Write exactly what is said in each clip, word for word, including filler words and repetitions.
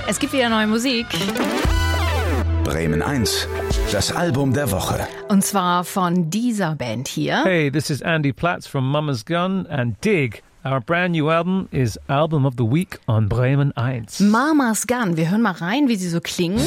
Es gibt wieder neue Musik. Bremen eins, das Album der Woche. Und zwar von dieser Band hier. Hey, this is Andy Platz from Mama's Gun and Dig. Our brand new album is Album of the Week on Bremen eins. Mama's Gun. Wir hören mal rein, wie sie so klingen.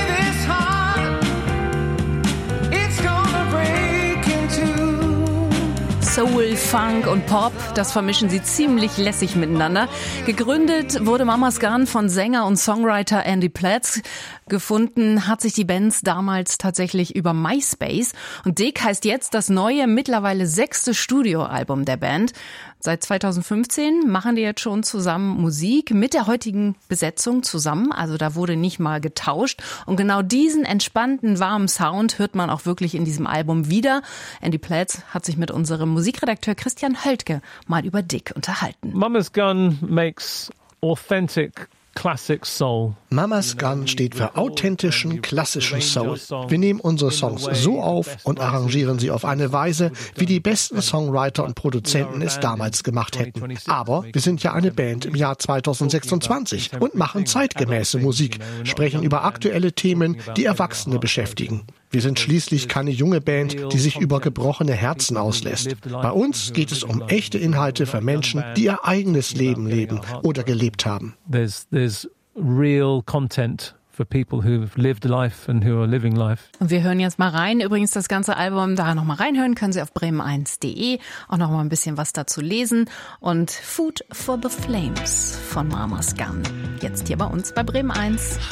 Soul, Funk und Pop, das vermischen sie ziemlich lässig miteinander. Gegründet wurde Mama's Gun von Sänger und Songwriter Andy Platz. Gefunden hat sich die Band damals tatsächlich über MySpace. Und Dig heißt jetzt das neue, mittlerweile sechste Studioalbum der Band. Seit zweitausendfünfzehn machen die jetzt schon zusammen Musik mit der heutigen Besetzung zusammen. Also da wurde nicht mal getauscht. Und genau diesen entspannten, warmen Sound hört man auch wirklich in diesem Album wieder. Andy Platz hat sich mit unserem Musikredakteur Christian Höltke mal über Dig unterhalten. Mama's Gun makes authentic Classic Soul. Mama's Gun steht für authentischen, klassischen Soul. Wir nehmen unsere Songs so auf und arrangieren sie auf eine Weise, wie die besten Songwriter und Produzenten es damals gemacht hätten. Aber wir sind ja eine Band im Jahr zweitausendsechsundzwanzig und machen zeitgemäße Musik, sprechen über aktuelle Themen, die Erwachsene beschäftigen. Wir sind schließlich keine junge Band, die sich über gebrochene Herzen auslässt. Bei uns geht es um echte Inhalte für Menschen, die ihr eigenes Leben leben oder gelebt haben. There's, there's real content for people who've lived life and who are living life. Und wir hören jetzt mal rein. Übrigens das ganze Album, da noch mal reinhören können Sie auf bremen eins punkt de. Auch noch mal ein bisschen was dazu lesen. Und Food for the Flames von Mama's Gun. Jetzt hier bei uns bei Bremen eins.